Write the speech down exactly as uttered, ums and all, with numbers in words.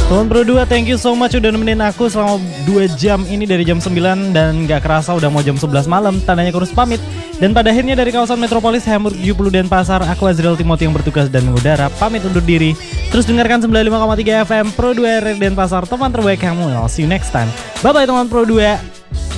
Teman Pro dua, thank you so much udah nemenin aku selama dua jam ini dari jam sembilan dan gak kerasa udah mau jam sebelas malam. Tandanya kurus pamit. Dan pada akhirnya dari kawasan Metropolis Hamburg tujuh puluh Denpasar, aku Azriel Timothy yang bertugas dan mengudara pamit undur diri. Terus dengarkan sembilan puluh lima koma tiga F M Pro dua R R Denpasar, teman terbaik kamu. I'll see you next time. Bye bye teman Pro dua.